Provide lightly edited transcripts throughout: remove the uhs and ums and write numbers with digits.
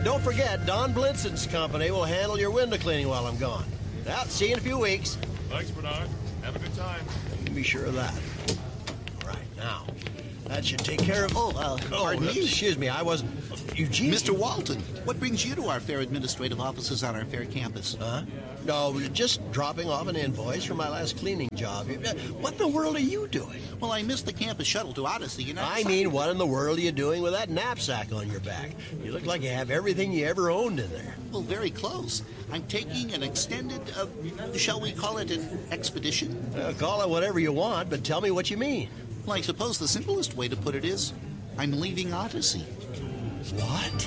don't forget, Don Blinson's company will handle your window cleaning while I'm gone. Well, see you in a few weeks. Thanks, Bernard. Have a good time. You can be sure of that. All right, now, that should take care of... Pardon me? Excuse me, I wasn't... Eugene? Mr. Walton, what brings you to our fair administrative offices on our fair campus? Huh? No, just dropping off an invoice for my last cleaning job. What in the world are you doing? Well, I missed the campus shuttle to Odyssey, you know. I mean, what in the world are you doing with that knapsack on your back? You look like you have everything you ever owned in there. Well, very close. I'm taking an extended, shall we call it an expedition? Call it whatever you want, but tell me what you mean. Well, I suppose the simplest way to put it is, I'm leaving Odyssey. What?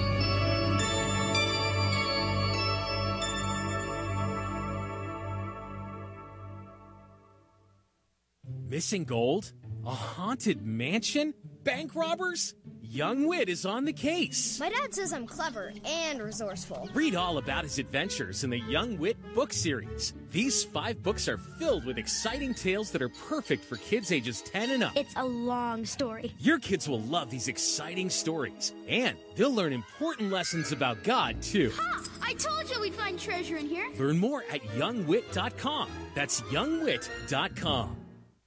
Missing gold? A haunted mansion? Bank robbers? Young Wit is on the case. My dad says I'm clever and resourceful. Read all about his adventures in the Young Wit book series. These 5 books are filled with exciting tales that are perfect for kids ages 10 and up. It's a long story. Your kids will love these exciting stories, and they'll learn important lessons about God, too. Ha! I told you we'd find treasure in here. Learn more at youngwit.com. That's youngwit.com.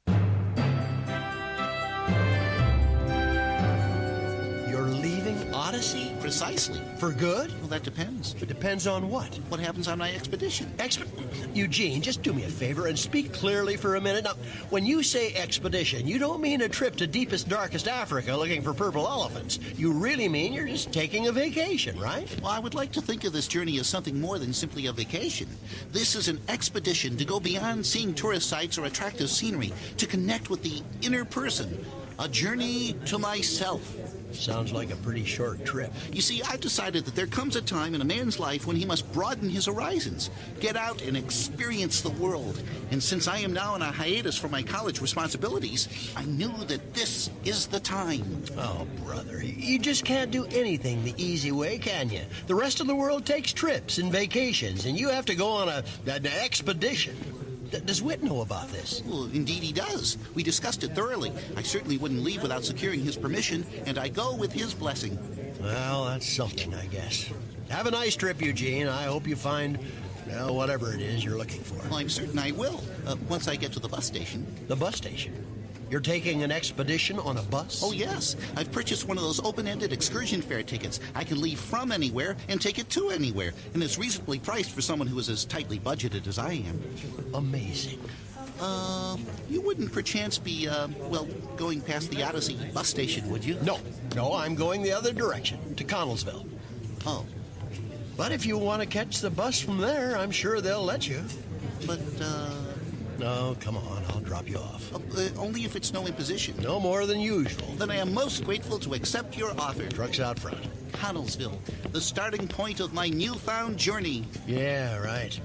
You're leaving Odyssey? Precisely. For good? Well, that depends. It depends on what? What happens on my expedition? Eugene, just do me a favor and speak clearly for a minute. Now, when you say expedition, you don't mean a trip to deepest, darkest Africa looking for purple elephants. You really mean you're just taking a vacation, right? Well, I would like to think of this journey as something more than simply a vacation. This is an expedition to go beyond seeing tourist sites or attractive scenery, to connect with the inner person. A journey to myself. Sounds like a pretty short trip. You see, I've decided that there comes a time in a man's life when he must broaden his horizons, get out and experience the world. And since I am now on a hiatus from my college responsibilities, I knew that this is the time. Oh, brother, you just can't do anything the easy way, can you? The rest of the world takes trips and vacations, and you have to go on an expedition. Does Whit know about this? Well, indeed he does. We discussed it thoroughly. I certainly wouldn't leave without securing his permission, and I go with his blessing. Well, that's something, I guess. Have a nice trip, Eugene. I hope you find, well, whatever it is you're looking for. Well, I'm certain I will, once I get to the bus station. The bus station? You're taking an expedition on a bus? Oh, yes. I've purchased one of those open-ended excursion fare tickets. I can leave from anywhere and take it to anywhere, and it's reasonably priced for someone who is as tightly budgeted as I am. Amazing. You wouldn't perchance be, going past the Odyssey bus station, would you? No, I'm going the other direction, to Connellsville. Oh. But if you want to catch the bus from there, I'm sure they'll let you. But, No, come on, I'll drop you off. Only if it's no imposition. No more than usual. Then I am most grateful to accept your offer. Truck's out front. Connellsville, the starting point of my newfound journey. Yeah, right.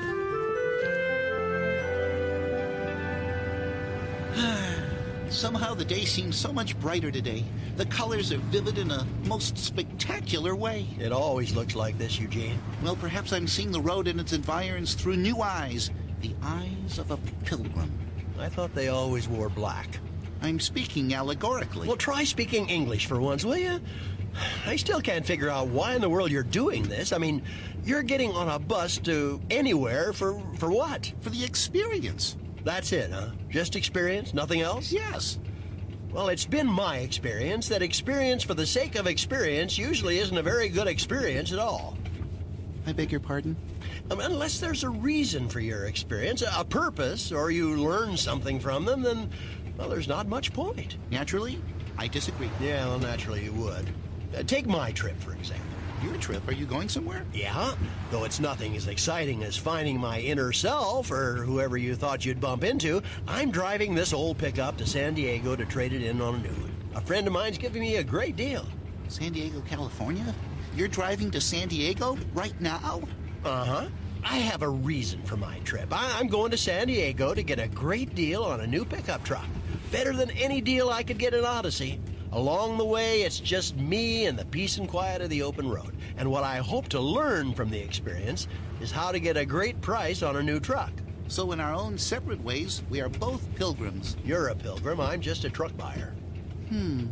Somehow the day seems so much brighter today. The colors are vivid in a most spectacular way. It always looks like this, Eugene. Well, perhaps I'm seeing the road and its environs through new eyes. The eyes of a pilgrim. I thought they always wore black. I'm speaking allegorically. Well, try speaking English for once, will you? I still can't figure out why in the world you're doing this. I mean, you're getting on a bus to anywhere for what? For the experience. That's it, huh? Just experience, nothing else? Yes. Well, it's been my experience that experience for the sake of experience usually isn't a very good experience at all. I beg your pardon? Unless there's a reason for your experience, a purpose, or you learn something from them, then, well, there's not much point. Naturally, I disagree. Yeah, well, naturally you would. Take my trip, for example. Your trip? Are you going somewhere? Yeah, though it's nothing as exciting as finding my inner self or whoever you thought you'd bump into. I'm driving this old pickup to San Diego to trade it in on a new one. A friend of mine's giving me a great deal. San Diego, California? You're driving to San Diego right now? Uh-huh. I have a reason for my trip. I'm going to San Diego to get a great deal on a new pickup truck. Better than any deal I could get in Odyssey. Along the way, it's just me and the peace and quiet of the open road. And what I hope to learn from the experience is how to get a great price on a new truck. So in our own separate ways, we are both pilgrims. You're a pilgrim. I'm just a truck buyer.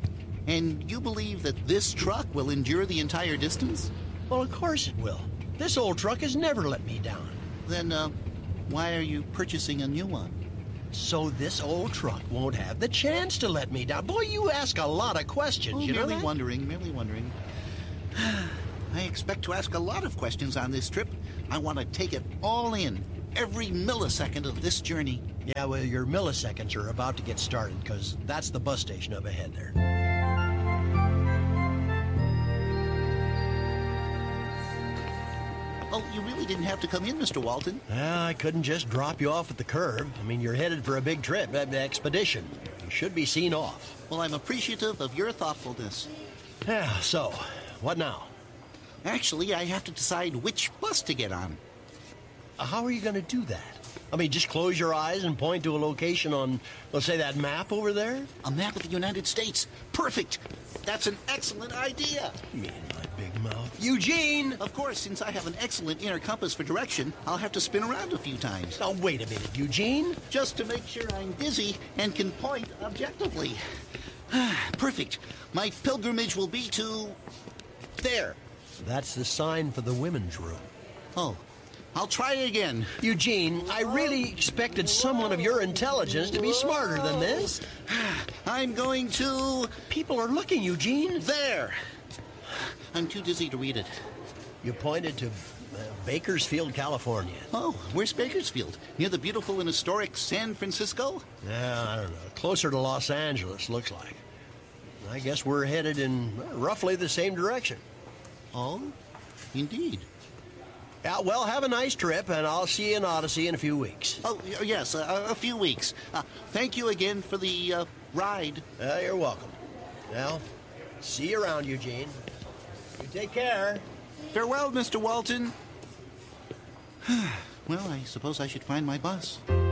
And you believe that this truck will endure the entire distance? Well, of course it will. This old truck has never let me down. Then, why are you purchasing a new one? So this old truck won't have the chance to let me down. Boy, you ask a lot of questions, you know merely that? merely wondering. I expect to ask a lot of questions on this trip. I want to take it all in, every millisecond of this journey. Yeah, well, your milliseconds are about to get started, because that's the bus station up ahead there. Oh, you really didn't have to come in, Mr. Walton. Well, I couldn't just drop you off at the curb. I mean, you're headed for a big trip, an expedition. You should be seen off. Well, I'm appreciative of your thoughtfulness. Yeah, so, what now? Actually, I have to decide which bus to get on. How are you going to do that? I mean, just close your eyes and point to a location on, let's say, that map over there? A map of the United States. Perfect. That's an excellent idea. Me and my big mouth. Eugene! Of course, since I have an excellent inner compass for direction, I'll have to spin around a few times. Now, wait a minute, Eugene. Just to make sure I'm dizzy and can point objectively. Perfect. My pilgrimage will be to... there. That's the sign for the women's room. Oh, I'll try again. Eugene, I really expected someone of your intelligence to be smarter than this. I'm going to... People are looking, Eugene. there. I'm too dizzy to read it. You pointed to Bakersfield, California. Oh, where's Bakersfield? Near the beautiful and historic San Francisco? I don't know. Closer to Los Angeles, looks like. I guess we're headed in roughly the same direction. Oh, indeed. Yeah, well, have a nice trip, and I'll see you in Odyssey in a few weeks. Oh, yes, a few weeks. Thank you again for the ride. You're welcome. Well, see you around, Eugene. You take care. Farewell, Mr. Walton. Well, I suppose I should find my bus.